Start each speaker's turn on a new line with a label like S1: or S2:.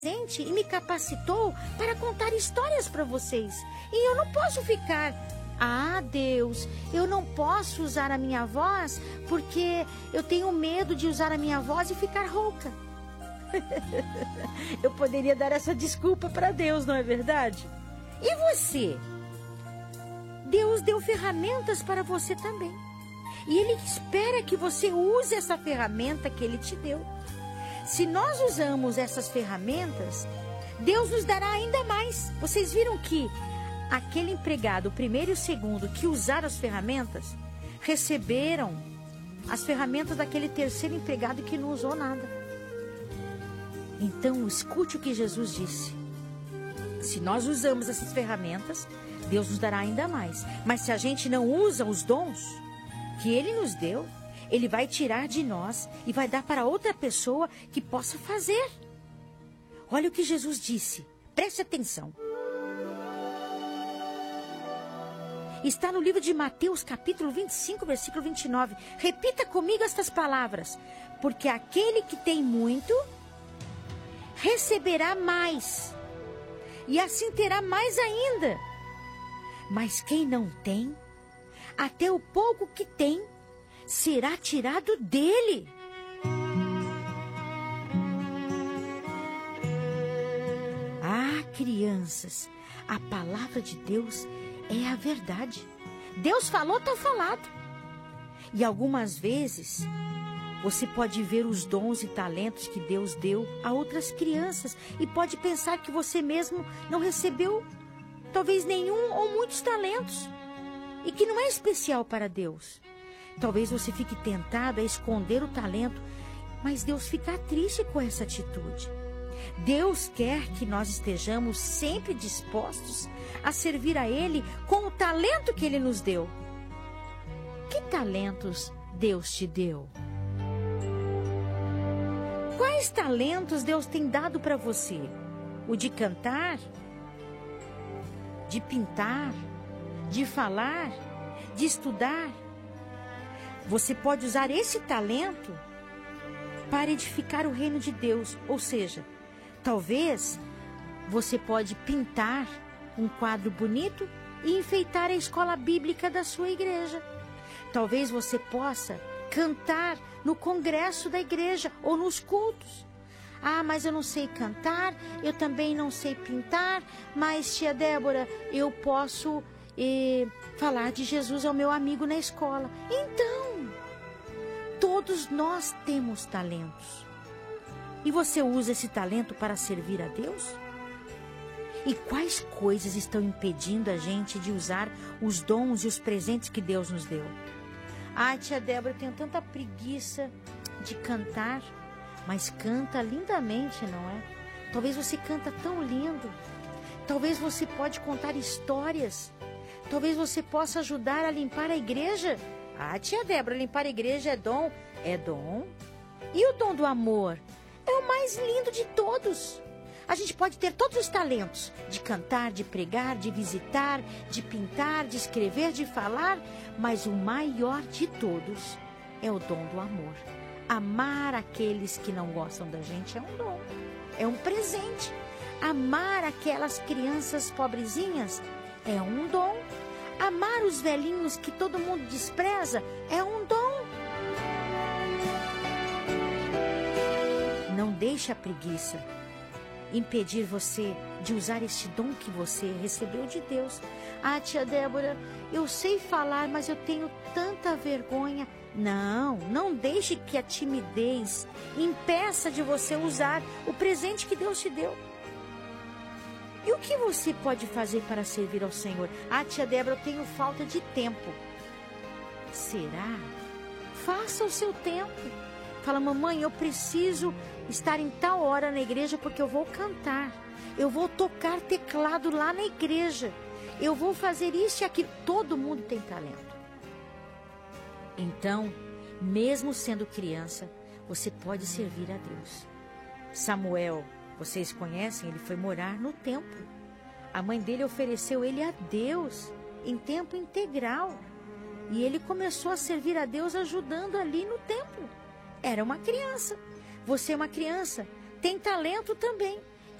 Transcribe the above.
S1: presente e me capacitou para contar histórias para vocês. E eu não posso ficar... Ah, Deus, eu não posso usar a minha voz porque eu tenho medo de usar a minha voz e ficar rouca. Eu poderia dar essa desculpa para Deus, não é verdade? E você? Deus deu ferramentas para você também. E Ele espera que você use essa ferramenta que Ele te deu. Se nós usamos essas ferramentas, Deus nos dará ainda mais. Vocês viram que aquele empregado, o primeiro e o segundo, que usaram as ferramentas, receberam as ferramentas daquele terceiro empregado que não usou nada. Então, escute o que Jesus disse. Se nós usamos essas ferramentas, Deus nos dará ainda mais. Mas se a gente não usa os dons que Ele nos deu, Ele vai tirar de nós e vai dar para outra pessoa que possa fazer. Olha o que Jesus disse. Preste atenção. Está no livro de Mateus, capítulo 25, versículo 29. Repita comigo estas palavras. Porque aquele que tem muito, receberá mais. E assim terá mais ainda. Mas quem não tem, até o pouco que tem, será tirado dele. Ah, crianças, a palavra de Deus é a verdade. Deus falou, está falado. E algumas vezes você pode ver os dons e talentos que Deus deu a outras crianças e pode pensar que você mesmo não recebeu talvez nenhum ou muitos talentos e que não é especial para Deus. Talvez você fique tentado a esconder o talento, mas Deus fica triste com essa atitude. Deus quer que nós estejamos sempre dispostos a servir a Ele com o talento que Ele nos deu. Que talentos Deus te deu? Quais talentos Deus tem dado para você? O de cantar? De pintar? De falar? De estudar? Você pode usar esse talento para edificar o reino de Deus. Ou seja, talvez você pode pintar um quadro bonito e enfeitar a escola bíblica da sua igreja. Talvez você possa cantar no congresso da igreja ou nos cultos. Ah, mas eu não sei cantar, eu também não sei pintar, mas tia Débora, eu posso falar de Jesus ao meu amigo na escola. Então, todos nós temos talentos. E você usa esse talento para servir a Deus? E quais coisas estão impedindo a gente de usar os dons e os presentes que Deus nos deu? Ah, tia Débora, eu tenho tanta preguiça de cantar, mas canta lindamente, não é? Talvez você canta tão lindo. Talvez você pode contar histórias. Talvez você possa ajudar a limpar a igreja. Ah, tia Débora, limpar a igreja é dom? É dom. E o dom do amor? É o mais lindo de todos. A gente pode ter todos os talentos, de cantar, de pregar, de visitar, de pintar, de escrever, de falar, mas o maior de todos é o dom do amor. Amar aqueles que não gostam da gente é um dom, é um presente. Amar aquelas crianças pobrezinhas é um dom. Amar os velhinhos que todo mundo despreza é um dom. Não deixe a preguiça impedir você de usar este dom que você recebeu de Deus. Ah, tia Débora, eu sei falar, mas eu tenho tanta vergonha. Não deixe que a timidez impeça de você usar o presente que Deus te deu. E o que você pode fazer para servir ao Senhor? Ah, tia Débora, eu tenho falta de tempo. Será? Faça o seu tempo. Fala, mamãe, eu preciso estar em tal hora na igreja porque eu vou cantar. Eu vou tocar teclado lá na igreja. Eu vou fazer isso e aquilo. Todo mundo tem talento. Então, mesmo sendo criança, você pode servir a Deus. Samuel, vocês conhecem, ele foi morar no templo. A mãe dele ofereceu ele a Deus em tempo integral. E ele começou a servir a Deus ajudando ali no templo. Era uma criança. Você é uma criança. Tem talento também.